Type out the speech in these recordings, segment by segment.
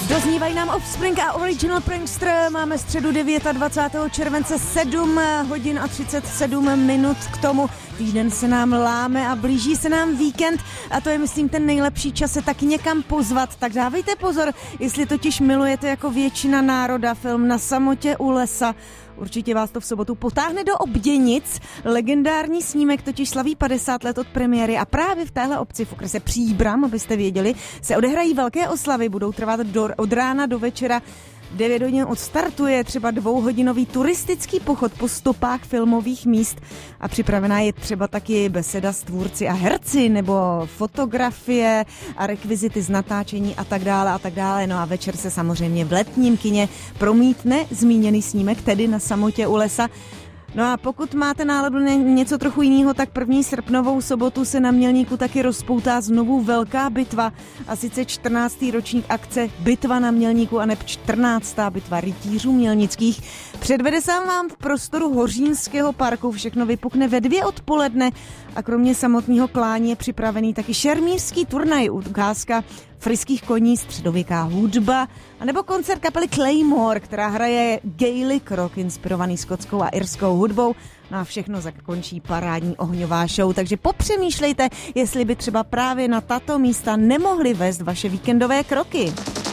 Doznívají nám Offspring a Original Prankster. Máme středu 29. července, 7 hodin a 37 minut k tomu. Týden se nám láme a blíží se nám víkend a to je, myslím, ten nejlepší čas se taky někam pozvat. Tak dávejte pozor, jestli totiž milujete jako většina národa film Na samotě u lesa. Určitě vás to v sobotu potáhne do Obděnic. Legendární snímek totiž slaví 50 let od premiéry a právě v téhle obci v okrese Příbram, abyste věděli, se odehrají velké oslavy, budou trvat od rána do večera. 9 hodin odstartuje třeba 2hodinový turistický pochod po stopách filmových míst a připravená je třeba taky beseda s tvůrci a herci nebo fotografie a rekvizity z natáčení a tak dále a tak dále. No a večer se samozřejmě v letním kině promítne zmíněný snímek, tedy Na samotě u lesa. No a pokud máte náladu něco trochu jiného, tak 1. srpnovou sobotu se na Mělníku taky rozpoutá znovu velká bitva a sice 14. ročník akce Bitva na Mělníku a neb 14. bitva rytířů mělnických. Předvede se vám v prostoru Hořínského parku, všechno vypukne ve 2 odpoledne a kromě samotného klání je připravený taky šermířský turnaj, ukázka friských koní, středověká hudba a nebo koncert kapely Claymore, která hraje Gaelic rock inspirovaný skotskou a irskou hudbou. No a všechno zakončí parádní ohňová show, takže popřemýšlejte, jestli by třeba právě na tato místa nemohly vést vaše víkendové kroky.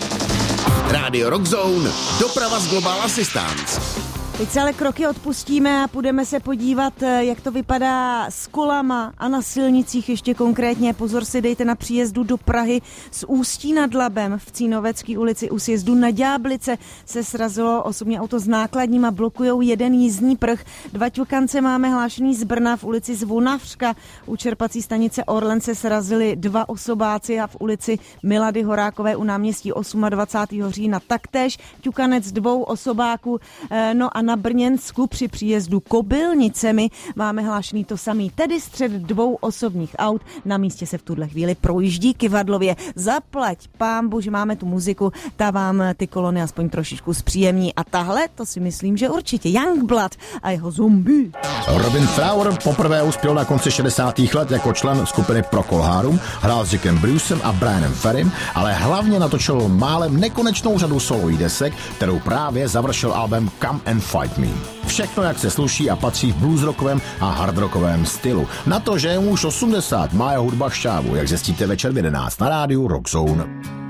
Rádio Rock Zone, doprava z Global Assistance. Teď se ale kroky odpustíme a půjdeme se podívat, jak to vypadá s kolama a na silnicích. Ještě konkrétně pozor si dejte na příjezdu do Prahy z Ústí nad Labem v Cínovecké ulici u sjezdu na Ďáblice se srazilo osobní auto s nákladním a blokujou jeden jízdní pruh. 2 ťukance máme hlášený z Brna v ulici Zvonavřka. U čerpací stanice Orlen se srazili 2 osobáci a v ulici Milady Horákové u náměstí 28. října taktéž ťukanec 2 osobáků. No a na Brněnsku při příjezdu Kobylnicemi máme hlášený to samý, tedy střet 2 osobních aut. Na místě se v tuhle chvíli projíždí kyvadlově. Zaplať pánbu, že máme tu muziku, ta vám ty kolony aspoň trošičku zpříjemní. A tahle, to si myslím, že určitě Youngblood a jeho Zombie. Robin Fowler poprvé uspěl na konci 60. let jako člen skupiny Procol Harum, hrál s Jackem Brucem a Brianem Ferrym, ale hlavně natočil málem nekonečnou řadu solových desek, kterou právě završil album Come and Fight Me. Všechno, jak se sluší a patří v bluesrockovém a hardrockovém stylu. Na to, že je mu už 80, má jeho hudba šťávu, jak zjistíte večer v 11 na rádiu Rock Zone.